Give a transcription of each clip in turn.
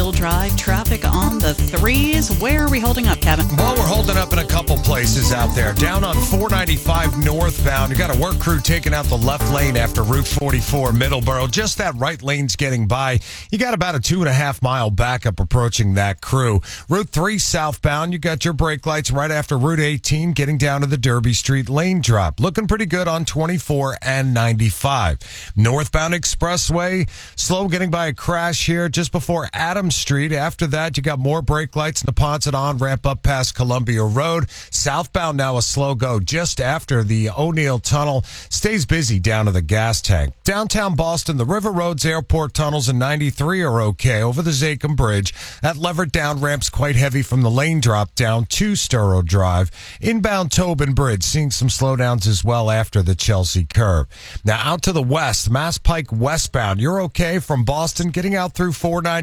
still dry. Traffic on the threes. Where are we holding up, Kevin? Well, we're holding up in a couple places out there. Down on 495 northbound, you got a work crew taking out the left lane after Route 44 Middleborough. Just that right lane's getting by. You got about a 2.5 mile backup approaching that crew. Route 3 southbound, you got your brake lights right after Route 18 getting down to the Derby Street lane drop. Looking pretty good on 24 and 95. Northbound Expressway, slow getting by a crash here just before Adams Street. After that, you got more brake lights in the Ponce on ramp up past Columbia Road. Southbound now a slow go just after the O'Neill Tunnel. Stays busy down to the gas tank. Downtown Boston, the River Roads Airport tunnels in 93 are okay over the Zakim Bridge. That levered down ramp's quite heavy from the lane drop down to Sturrow Drive. Inbound Tobin Bridge seeing some slowdowns as well after the Chelsea curve. Now out to the west, Mass Pike westbound. You're okay from Boston getting out through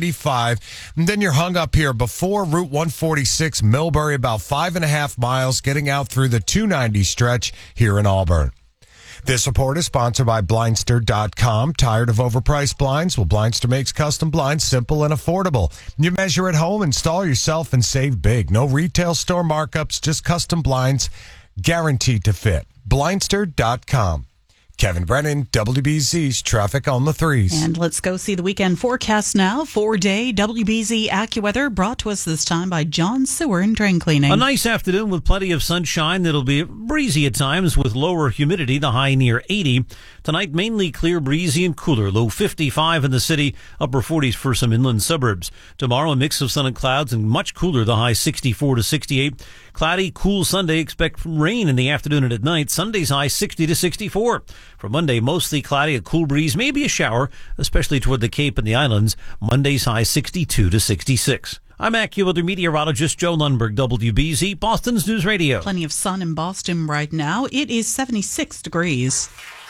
495. And then you're hung up here before Route 146 Millbury, about 5.5 miles getting out through the 290 stretch here in Auburn. This report is sponsored by Blindster.com. Tired of overpriced blinds? Well, Blindster makes custom blinds simple and affordable. You measure at home, install yourself, and save big. No retail store markups, just custom blinds guaranteed to fit. Blindster.com. Kevin Brennan, WBZ's Traffic on the Threes. And let's go see the weekend forecast now. 4-day WBZ AccuWeather brought to us this time by John Sewer and Drain Cleaning. A nice afternoon with plenty of sunshine. That'll be breezy at times with lower humidity, the high near 80. Tonight, mainly clear, breezy, and cooler. Low 55 in the city, upper 40s for some inland suburbs. Tomorrow, a mix of sun and clouds and much cooler, the high 64 to 68. Cloudy, cool Sunday. Expect rain in the afternoon and at night. Sunday's high 60 to 64. For Monday, mostly cloudy, a cool breeze, maybe a shower, especially toward the Cape and the islands. Monday's high 62 to 66. I'm AccuWeather meteorologist Joe Lundberg, WBZ, Boston's News Radio. Plenty of sun in Boston right now. It is 76 degrees.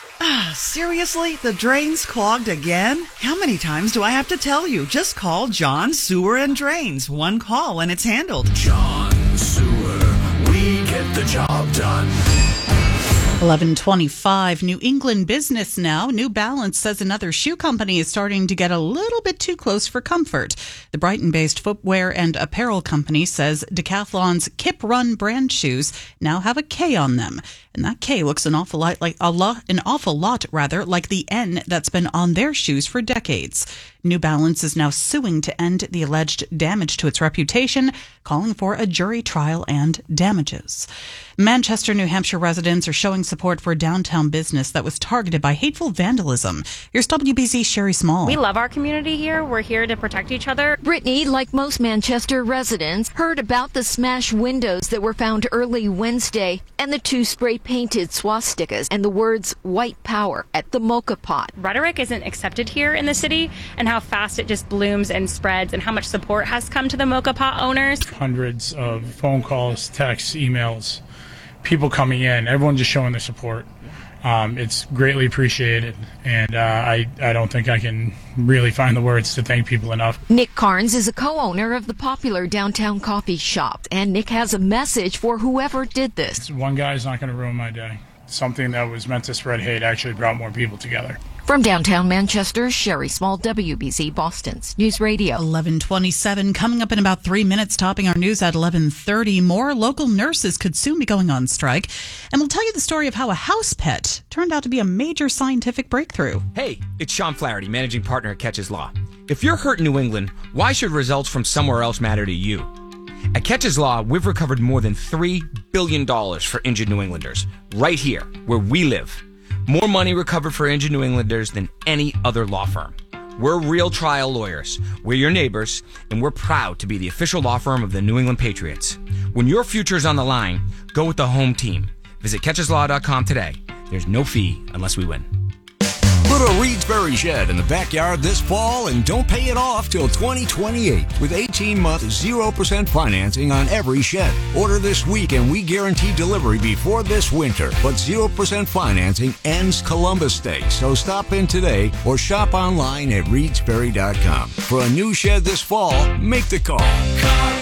Seriously? The drain's clogged again? How many times do I have to tell you? Just call John Sewer and Drains. One call and it's handled. John Sewer, we get the job done. 11:25, New England business now. New Balance says another shoe company is starting to get a little bit too close for comfort. The Brighton-based footwear and apparel company says Decathlon's Kip Run brand shoes now have a K on them. And that K looks an awful lot like the N that's been on their shoes for decades. New Balance is now suing to end the alleged damage to its reputation, calling for a jury trial and damages. Manchester, New Hampshire residents are showing support for a downtown business that was targeted by hateful vandalism. Here's WBZ's Sherry Small. We love our community here. We're here to protect each other. Brittany, like most Manchester residents, heard about the smashed windows that were found early Wednesday and the 2 spray-painted swastikas and the words white power at the Mocha Pot. Rhetoric isn't accepted here in the city, and how fast it just blooms and spreads and how much support has come to the Mocha Pot owners. Hundreds of phone calls, texts, emails, people coming in, everyone just showing their support. It's greatly appreciated, and I don't think I can really find the words to thank people enough. Nick Carnes is a co-owner of the popular downtown coffee shop, and Nick has a message for whoever did this. One guy's not going to ruin my day. Something that was meant to spread hate actually brought more people together. From downtown Manchester, Sherry Small, WBZ, Boston's News Radio. 11:27, coming up in about 3 minutes, topping our news at 11:30. More local nurses could soon be going on strike. And we'll tell you the story of how a house pet turned out to be a major scientific breakthrough. Hey, it's Sean Flaherty, managing partner at Catches Law. If you're hurt in New England, why should results from somewhere else matter to you? At Catches Law, we've recovered more than $3 billion for injured New Englanders, right here, where we live. More money recovered for injured New Englanders than any other law firm. We're real trial lawyers. We're your neighbors, and we're proud to be the official law firm of the New England Patriots. When your future is on the line, go with the home team. Visit CatchesLaw.com today. There's no fee unless we win. Put a Reedsbury shed in the backyard this fall and don't pay it off till 2028 with 18-month 0% financing on every shed. Order this week and we guarantee delivery before this winter. But 0% financing ends Columbus Day, so stop in today or shop online at Reedsbury.com. For a new shed this fall, make the call. Call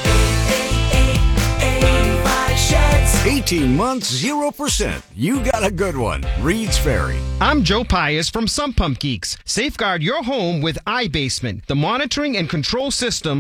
888-85 sheds. 18 months, 0%. You got a good one. Reed's Ferry. I'm Joe Pius from Sump Pump Geeks. Safeguard your home with iBasement, the monitoring and control system